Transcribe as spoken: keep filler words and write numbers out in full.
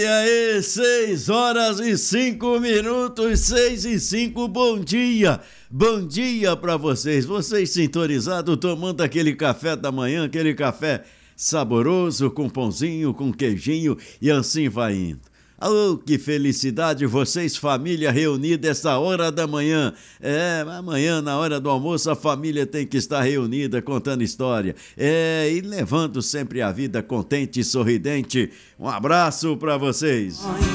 E aí, seis horas e cinco minutos, seis e cinco, bom dia, bom dia pra vocês, vocês sintonizados, tomando aquele café da manhã, aquele café saboroso, com pãozinho, com queijinho e assim vai indo. Oh, que felicidade, vocês, família reunida essa hora da manhã. É, amanhã, na hora do almoço, a família tem que estar reunida, contando história. É, e levando sempre a vida contente e sorridente. Um abraço para vocês.